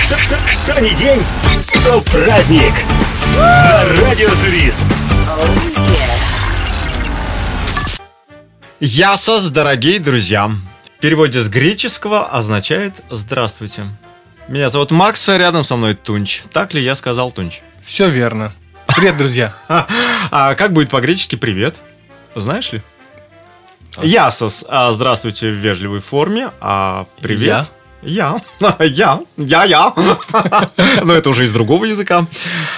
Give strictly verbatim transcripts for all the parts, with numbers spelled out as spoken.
Что, что, что ни день, то праздник. На Радио Турист. Ясос, дорогие друзья. В переводе с греческого означает «здравствуйте». Меня зовут Макс, рядом со мной Тунч. Так ли я сказал, Тунч? Все верно. Привет, друзья. А как будет по-гречески «привет»? Знаешь ли? Ясос, а здравствуйте в вежливой форме, а привет... Я, я, я, я. Но это уже из другого языка.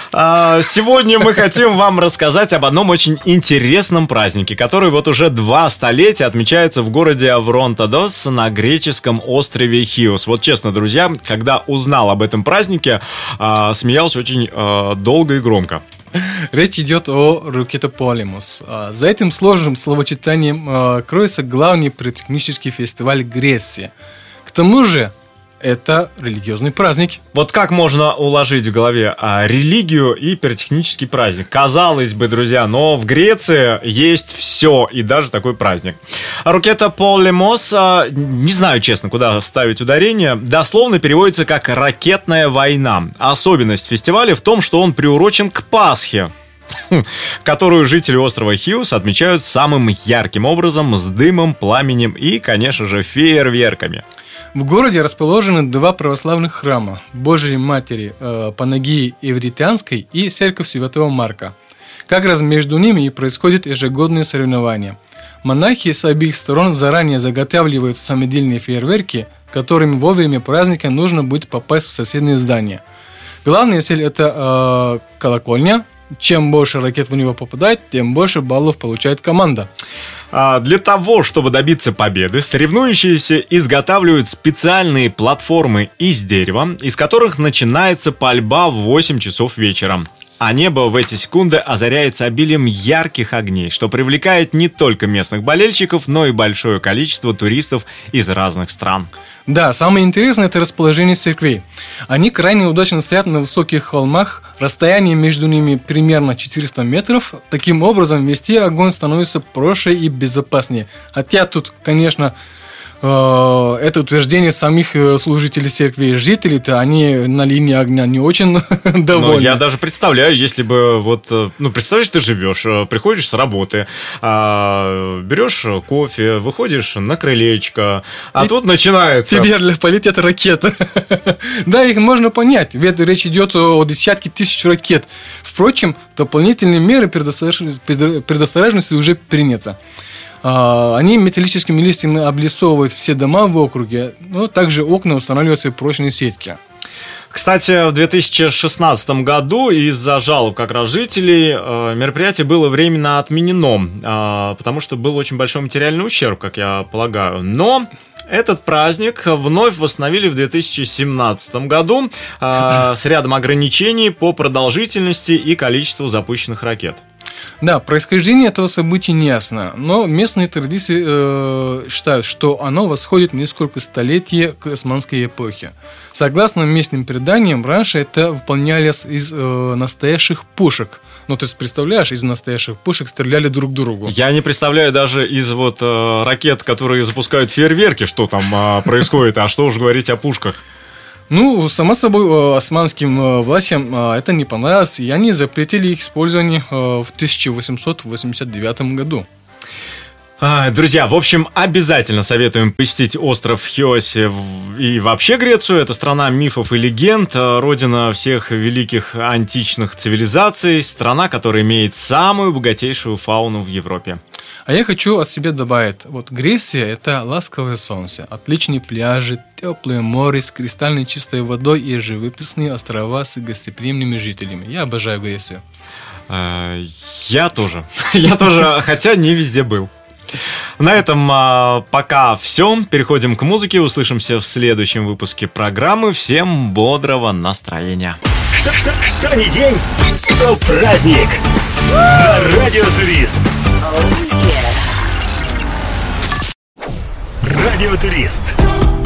Сегодня мы хотим вам рассказать об одном очень интересном празднике, который вот уже два столетия отмечается в городе Авронтодос на греческом острове Хиос. Вот честно, друзья, когда узнал об этом празднике, смеялся очень долго и громко. Речь идет о Ракетополемос. За этим сложным словосочетанием кроется главный пиротехнический фестиваль Греции. К тому же, это религиозный праздник. Вот как можно уложить в голове а, религию и пиротехнический праздник? Казалось бы, друзья, но в Греции есть все, и даже такой праздник. Ракетополемос, а, не знаю, честно, куда ставить ударение, дословно переводится как «ракетная война». Особенность фестиваля в том, что он приурочен к Пасхе, которую жители острова Хиос отмечают самым ярким образом, с дымом, пламенем и, конечно же, фейерверками. В городе расположены два православных храма – Божией Матери э, Панагии Эвритянской и Церковь Святого Марка. Как раз между ними и происходят ежегодные соревнования. Монахи с обеих сторон заранее заготавливают самодельные фейерверки, которыми во время праздника нужно будет попасть в соседние здания. Главная цель – это э, колокольня. Чем больше ракет в него попадает, тем больше баллов получает команда. Для того, чтобы добиться победы, соревнующиеся изготавливают специальные платформы из дерева, из которых начинается пальба в восемь часов вечера. А небо в эти секунды озаряется обилием ярких огней, что привлекает не только местных болельщиков, но и большое количество туристов из разных стран. Да, самое интересное – это расположение церквей. Они крайне удачно стоят на высоких холмах, расстояние между ними примерно четыреста метров. Таким образом, вести огонь становится проще и безопаснее. Хотя тут, конечно, это утверждение самих служителей церкви. Жители-то, они на линии огня не очень довольны. Но я даже представляю, если бы вот, ну, представляешь, ты живешь, приходишь с работы, берешь кофе, выходишь на крылечко, а и тут начинается... Тебе полетят ракеты. Да, их можно понять, ведь речь идет о десятке тысяч ракет. Впрочем, дополнительные меры предосторожности уже приняты. Они металлическими листьями облицовывают все дома в округе, но также окна устанавливаются прочные сетки. Кстати, в две тысячи шестнадцатом году из-за жалоб как раз жителей мероприятие было временно отменено, потому что был очень большой материальный ущерб, как я полагаю. Но этот праздник вновь восстановили в две тысячи семнадцатом году с рядом ограничений по продолжительности и количеству запущенных ракет. Да, происхождение этого события не ясно, но местные традиции э, считают, что оно восходит несколько столетий к османской эпохе. Согласно местным преданиям, раньше это выполнялось из э, настоящих пушек. Ну, то есть, представляешь, из настоящих пушек стреляли друг другу. Я не представляю даже из вот э, ракет, которые запускают фейерверки, что там э, происходит, а что уж говорить о пушках. Ну, само собой, османским властям это не понравилось, и они запретили их использование в тысяча восемьсот восемьдесят девятом году. Друзья, в общем, обязательно советуем посетить остров Хиосе и вообще Грецию. Это страна мифов и легенд, родина всех великих античных цивилизаций, страна, которая имеет самую богатейшую фауну в Европе. А я хочу от себя добавить, вот Греция – это ласковое солнце, отличные пляжи, теплое море с кристальной чистой водой и живописные острова с гостеприимными жителями. Я обожаю Грецию. Я тоже. Я тоже, хотя не везде был. На этом а, пока все. Переходим к музыке. Услышимся в следующем выпуске программы. Всем бодрого настроения. Что, что, что ни день, то праздник. На Радио Турист. Радио Турист.